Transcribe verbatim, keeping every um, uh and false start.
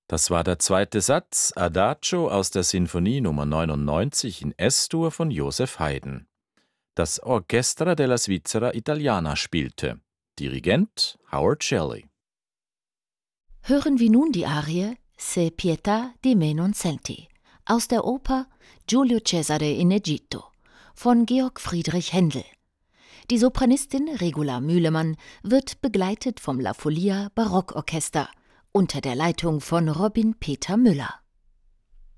Das war der zweite Satz, Adagio aus der Sinfonie Nummer neunundneunzig in S-Dur von Joseph Haydn. Das Orchestra della Svizzera Italiana spielte. Dirigent Howard Shelley. Hören wir nun die Arie Se pietà di me non senti aus der Oper Giulio Cesare in Egitto von Georg Friedrich Händel. Die Sopranistin Regula Mühlemann wird begleitet vom La Folia Barockorchester unter der Leitung von Robin Peter Müller.